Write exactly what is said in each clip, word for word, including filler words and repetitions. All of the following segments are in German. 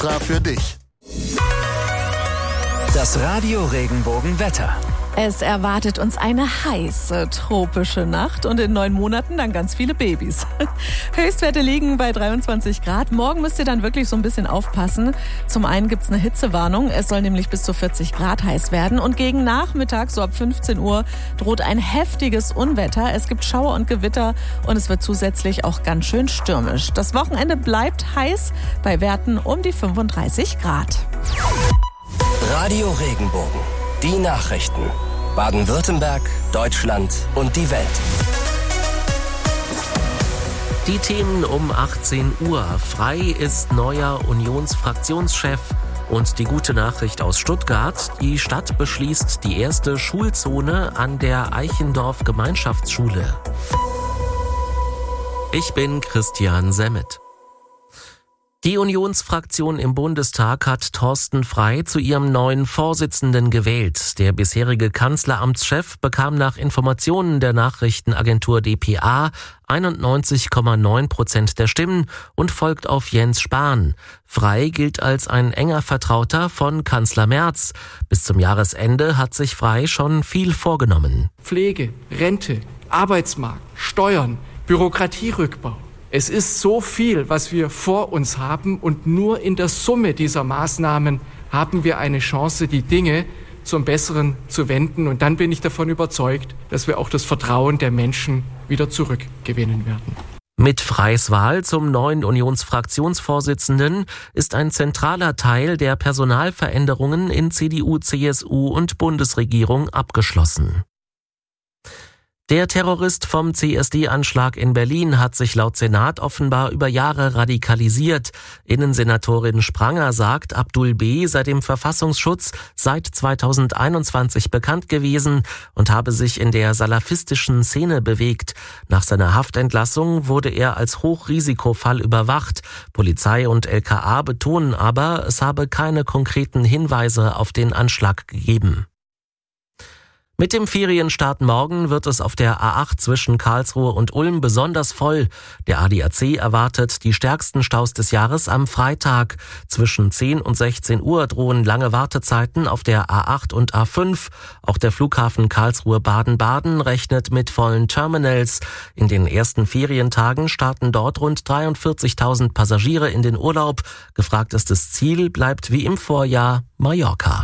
Für dich. Das Radio Regenbogen-Wetter. Es erwartet uns eine heiße tropische Nacht und in neun Monaten dann ganz viele Babys. Höchstwerte liegen bei dreiundzwanzig Grad. Morgen müsst ihr dann wirklich so ein bisschen aufpassen. Zum einen gibt es eine Hitzewarnung. Es soll nämlich bis zu vierzig Grad heiß werden. Und gegen Nachmittag, so ab fünfzehn Uhr, droht ein heftiges Unwetter. Es gibt Schauer und Gewitter und es wird zusätzlich auch ganz schön stürmisch. Das Wochenende bleibt heiß bei Werten um die fünfunddreißig Grad. Radio Regenbogen. Die Nachrichten. Baden-Württemberg, Deutschland und die Welt. Die Themen um achtzehn Uhr. Frei ist neuer Unionsfraktionschef. Und die gute Nachricht aus Stuttgart. Die Stadt beschließt die erste Schulzone an der Eichendorff Gemeinschaftsschule. Ich bin Christian Semmet. Die Unionsfraktion im Bundestag hat Thorsten Frey zu ihrem neuen Vorsitzenden gewählt. Der bisherige Kanzleramtschef bekam nach Informationen der Nachrichtenagentur D P A einundneunzig Komma neun Prozent der Stimmen und folgt auf Jens Spahn. Frey gilt als ein enger Vertrauter von Kanzler Merz. Bis zum Jahresende hat sich Frey schon viel vorgenommen. Pflege, Rente, Arbeitsmarkt, Steuern, Bürokratierückbau. Es ist so viel, was wir vor uns haben und nur in der Summe dieser Maßnahmen haben wir eine Chance, die Dinge zum Besseren zu wenden. Und dann bin ich davon überzeugt, dass wir auch das Vertrauen der Menschen wieder zurückgewinnen werden. Mit Freys Wahl zum neuen Unionsfraktionsvorsitzenden ist ein zentraler Teil der Personalveränderungen in C D U, C S U und Bundesregierung abgeschlossen. Der Terrorist vom C S D-Anschlag in Berlin hat sich laut Senat offenbar über Jahre radikalisiert. Innensenatorin Spranger sagt, Abdul B. sei dem Verfassungsschutz seit zweitausendeinundzwanzig bekannt gewesen und habe sich in der salafistischen Szene bewegt. Nach seiner Haftentlassung wurde er als Hochrisikofall überwacht. Polizei und L K A betonen aber, es habe keine konkreten Hinweise auf den Anschlag gegeben. Mit dem Ferienstart morgen wird es auf der A acht zwischen Karlsruhe und Ulm besonders voll. Der A D A C erwartet die stärksten Staus des Jahres am Freitag. Zwischen zehn und sechzehn Uhr drohen lange Wartezeiten auf der A acht und A fünf. Auch der Flughafen Karlsruhe-Baden-Baden rechnet mit vollen Terminals. In den ersten Ferientagen starten dort rund dreiundvierzigtausend Passagiere in den Urlaub. Gefragtestes Ziel bleibt wie im Vorjahr Mallorca.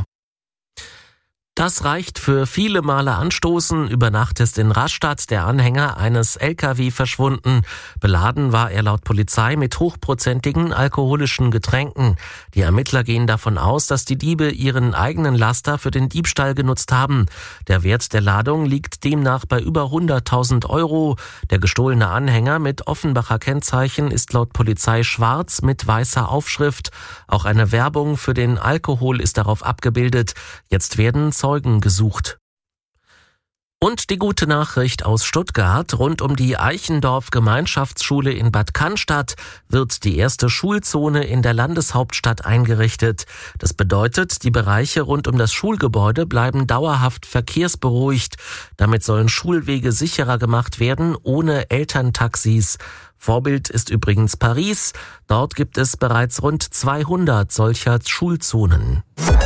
Das reicht für viele Male anstoßen. Über Nacht ist in Rastatt der Anhänger eines L K W verschwunden. Beladen war er laut Polizei mit hochprozentigen alkoholischen Getränken. Die Ermittler gehen davon aus, dass die Diebe ihren eigenen Laster für den Diebstahl genutzt haben. Der Wert der Ladung liegt demnach bei über hunderttausend Euro. Der gestohlene Anhänger mit Offenbacher Kennzeichen ist laut Polizei schwarz mit weißer Aufschrift. Auch eine Werbung für den Alkohol ist darauf abgebildet. Jetzt werden Zeugen gesucht. Und die gute Nachricht aus Stuttgart: Rund um die Eichendorff Gemeinschaftsschule in Bad Cannstatt wird die erste Schulzone in der Landeshauptstadt eingerichtet. Das bedeutet, die Bereiche rund um das Schulgebäude bleiben dauerhaft verkehrsberuhigt. Damit sollen Schulwege sicherer gemacht werden, ohne Elterntaxis. Vorbild ist übrigens Paris. Dort gibt es bereits rund zweihundert solcher Schulzonen.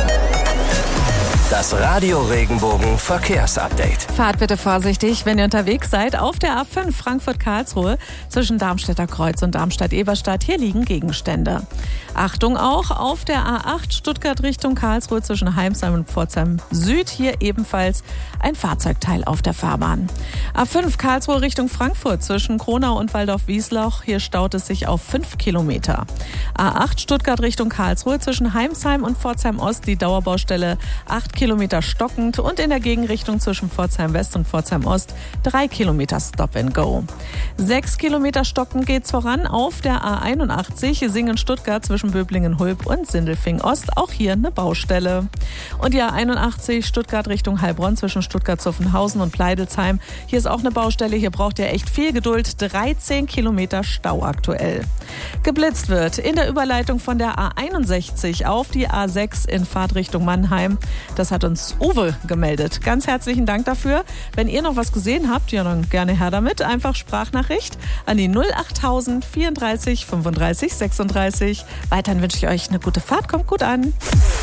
Das Radio Regenbogen Verkehrsupdate. Fahrt bitte vorsichtig, wenn ihr unterwegs seid. Auf der A fünf Frankfurt-Karlsruhe zwischen Darmstädter Kreuz und Darmstadt-Eberstadt. Hier liegen Gegenstände. Achtung auch auf der A acht Stuttgart Richtung Karlsruhe zwischen Heimsheim und Pforzheim Süd. Hier ebenfalls ein Fahrzeugteil auf der Fahrbahn. A fünf Karlsruhe Richtung Frankfurt zwischen Kronau und Waldorf-Wiesloch. Hier staut es sich auf fünf Kilometer. A acht Stuttgart Richtung Karlsruhe zwischen Heimsheim und Pforzheim Ost. Die Dauerbaustelle acht Kilometer stockend und in der Gegenrichtung zwischen Pforzheim West und Pforzheim Ost drei Kilometer Stop and Go. Sechs Kilometer stockend geht's voran auf der A einundachtzig Singen-Stuttgart zwischen Böblingen-Hulb und Sindelfing Ost. Auch hier eine Baustelle. Und die A einundachtzig Stuttgart Richtung Heilbronn zwischen Stuttgart-Zuffenhausen und Pleidelsheim. Hier ist auch eine Baustelle. Hier braucht ihr echt viel Geduld. dreizehn Kilometer Stau aktuell. Geblitzt wird in der Überleitung von der A einundsechzig auf die A sechs in Fahrtrichtung Mannheim. Das Das hat uns Uwe gemeldet. Ganz herzlichen Dank dafür. Wenn ihr noch was gesehen habt, ja dann gerne her damit. Einfach Sprachnachricht an die null achttausend vierunddreißig fünfunddreißig sechsunddreißig. Weiterhin wünsche ich euch eine gute Fahrt. Kommt gut an.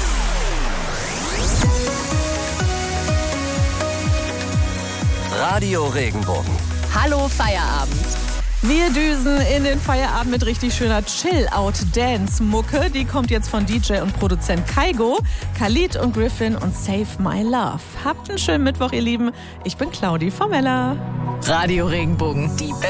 Radio Regenbogen. Hallo Feierabend. Wir düsen in den Feierabend mit richtig schöner Chill-Out-Dance-Mucke. Die kommt jetzt von D J und Produzent Kaigo, Khalid und Griffin und Save My Love. Habt einen schönen Mittwoch, ihr Lieben. Ich bin Claudi Formella. Radio Regenbogen. Die